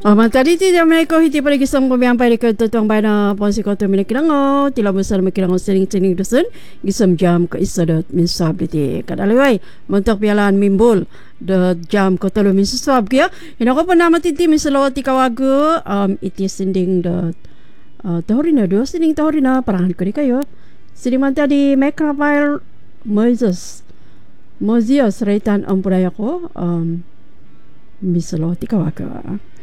Tadi ti jam ko hiti pada kisam ko biang pada ke tuang bana ponsi ko tu milik kirango tila besar mikirango sering dusun gisam jam ke isadot min sabiti kadalawai montok pialaan mimbul de jam ko telu min susab kia ina ko panama titi min selawati kawagu iti sinding de tahorina dua sinding tahorina parangan ko di kayo sinding manta di Macraville Moses Reitan ampuraya ko min selawati kawagu